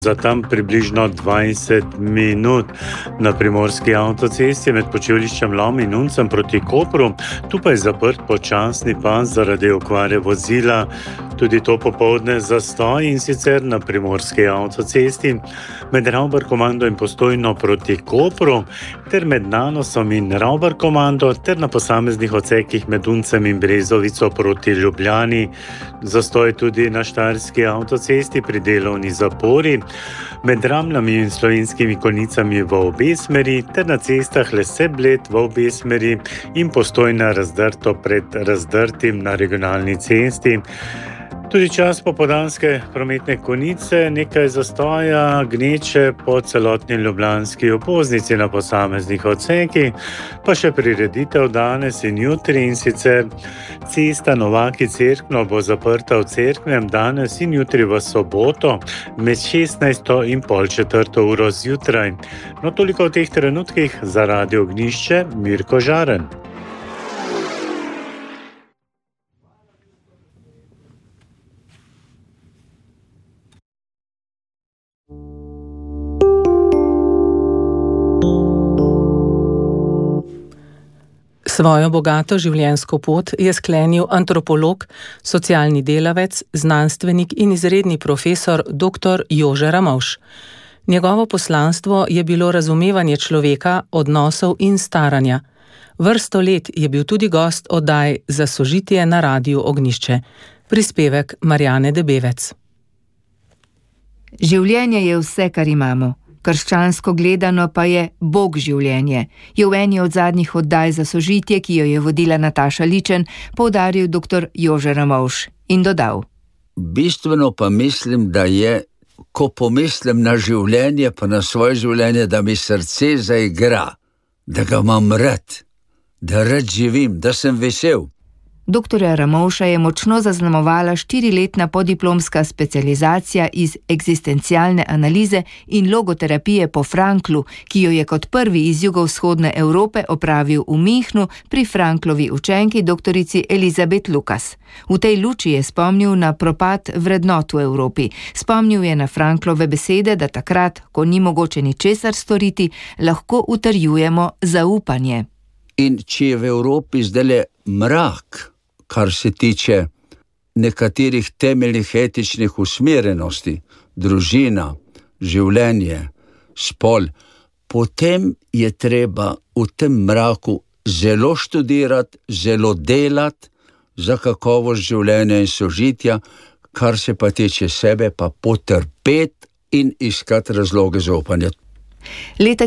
Za tam približno 20 minut na primorski avtocesti med počivliščem Lom in Uncem proti Kopru. Tu pa je zaprt počasni pas zaradi okvare vozila. Tudi to popoldne zastoj in sicer na primorski avtocesti med Ravbarkomando in Postojno proti Kopru ter med Nanosom in Ravbarkomando ter na posameznih odsekih med Uncem in Brezovico proti Ljubljani. Zastoj tudi na Štajerski avtocesti pri delovni zapori, med Ramljami in Slovenskimi Konjicami v obe smeri ter na cestah Lese-Bled v obe smeri in Postojna razdrto pred Razdrtim na regionalni cesti. Tudi čas popoldanske prometne konice, nekaj zastoja, gneče po celotni ljubljanski obvoznici na posameznih odsekih, pa še prireditev danes in jutri, in sicer cesta Novaki-Cerkno bo zaprta v Cerknem danes in jutri v soboto med 16. in pol 4. uro zjutraj. No, toliko v teh trenutkih. Za Radio Ognjišče, Mirko Žaren. Svojo bogato življenjsko pot je sklenil antropolog, socialni delavec, znanstvenik in izredni profesor dr. Jože Ramovš. Njegovo poslanstvo je bilo razumevanje človeka, odnosov in staranja. Vrsto let je bil tudi gost oddaj Za sožitje na Radiu Ognjišče. Prispevek Marjane Debevec. Življenje je vse, kar imamo. Krščansko gledano pa je Bog življenje, je v eni od zadnjih oddaj Za sožitje, ki jo je vodila Nataša Ličen, poudaril dr. Jože Ramovš in dodal. Bistveno pa mislim, da je, ko pomislim na življenje, pa na svoje življenje, da mi srce zaigra, da ga imam rad, da rad živim, da sem vesel. Doktorja Ramovša je močno zaznamovala 4-letna podiplomska specializacija iz eksistencialne analize in logoterapije po Franklu, ki jo je kot prvi iz jugovzhodne Evrope opravil v Münchnu pri Franklovi učenki doktorici Elizabeth Lucas. V tej luči je spomnil na propad vrednot v Evropi. Spomnil je na Franklove besede, da takrat, ko ni mogoče ničesar storiti, lahko utrjujemo zaupanje. In če je v Evropi zdajle mrak, kar se tiče nekaterih temeljnih etičnih usmerjenosti, družina, življenje, spol, potem je treba v tem mraku zelo študirati, zelo delati za kakovost življenja in sožitja, kar se pa tiče sebe, pa potrpeti in iskati razloge za upanje. Leta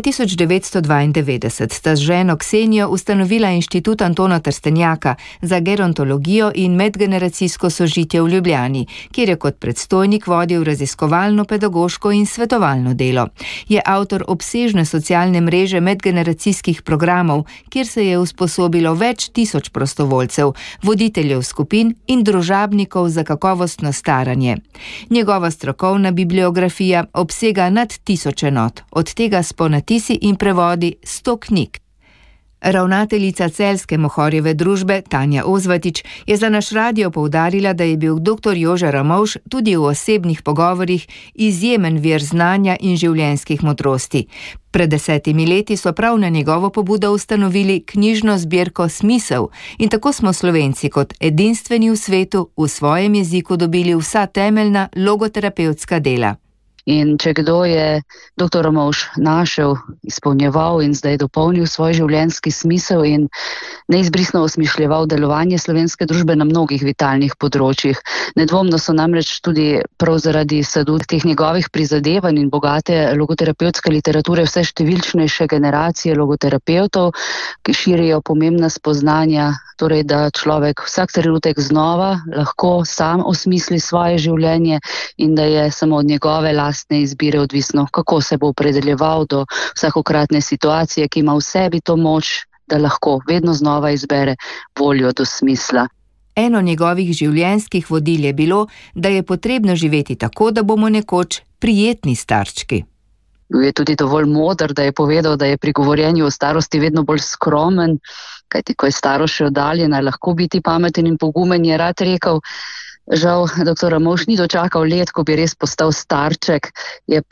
1992 sta z ženo Ksenijo ustanovila Inštitut Antona Trstenjaka za gerontologijo in medgeneracijsko sožitje v Ljubljani, kjer je kot predstojnik vodil raziskovalno, pedagoško in svetovalno delo. Je avtor obsežne socialne mreže medgeneracijskih programov, kjer se je usposobilo več tisoč prostovoljcev, voditeljev skupin in družabnikov za kakovostno staranje. Njegova strokovna bibliografija obsega nad 1000 enot, od tega s ponatisi in prevodi 100 knjig. Ravnateljica celjske Mohorjeve družbe Tanja Ozvatič je za naš radio poudarila, da je bil dr. Jože Ramovš tudi v osebnih pogovorih izjemen vir znanja in življenjskih modrosti. Pred 10 leti so prav na njegovo pobudo ustanovili knjižno zbirko Smisel in tako smo Slovenci kot edinstveni v svetu v svojem jeziku dobili vsa temeljna logoterapevtska dela. In če kdo je dr. Ramovš našel, izpolnjeval in zdaj dopolnil svoj življenjski smisel in neizbrisno osmišljeval delovanje slovenske družbe na mnogih vitalnih področjih. Nedvomno so namreč tudi prav zaradi sadu teh njegovih prizadevanj in bogate logoterapevtske literature vse številčnejše generacije logoterapevtov, ki širijo pomembna spoznanja, torej da človek vsak trenutek znova lahko sam osmisli svoje življenje in da je samo od njegove lastne izbire odvisno, kako se bo opredeljeval do vsakokratne situacije, ki ima v sebi to moč, da lahko vedno znova izbere voljo do smisla. Eno njegovih življenjskih vodil je bilo, da je potrebno živeti tako, da bomo nekoč prijetni starčki. Bil je tudi dovolj moder, da je povedal, da je pri govorjenju o starosti vedno bolj skromen, kajti ko je starost še oddaljena, lahko biti pameten in pogumen, je rad rekel. Žal, dr. Ramovš ni dočakal let, ko bi res postal starček, je